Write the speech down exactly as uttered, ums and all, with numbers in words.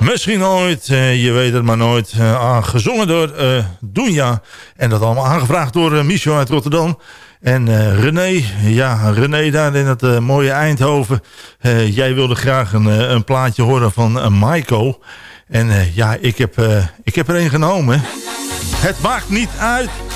Misschien ooit, uh, je weet het maar nooit. Uh, gezongen door uh, Doenja. En dat allemaal aangevraagd door uh, Michel uit Rotterdam. En uh, René, ja, René daar in het uh, mooie Eindhoven. Uh, jij wilde graag een, uh, een plaatje horen van uh, Maiko. En uh, ja, ik heb, uh, ik heb er een genomen. Het maakt niet uit